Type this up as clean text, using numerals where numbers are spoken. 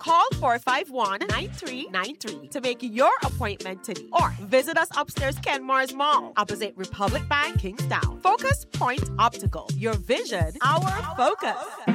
Call 451-9393 to make your appointment today. Or visit us upstairs Kenmars Mall, opposite Republic Bank, Kingstown. Focus Point Optical. Your vision, our focus.